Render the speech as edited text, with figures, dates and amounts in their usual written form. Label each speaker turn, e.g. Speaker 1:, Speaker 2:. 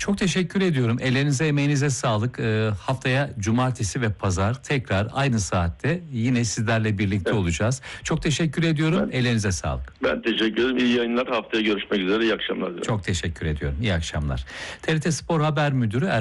Speaker 1: Çok teşekkür ediyorum. Ellerinize emeğinize sağlık. Haftaya cumartesi ve pazar tekrar aynı saatte yine sizlerle birlikte
Speaker 2: Evet.
Speaker 1: olacağız. Çok teşekkür ediyorum.
Speaker 2: Ben-
Speaker 1: Ellerinize sağlık.
Speaker 2: Ben teşekkür ederim. İyi yayınlar. Haftaya görüşmek üzere. İyi akşamlar diliyorum.
Speaker 1: Çok teşekkür ediyorum. İyi akşamlar. TRT Spor Haber Müdürü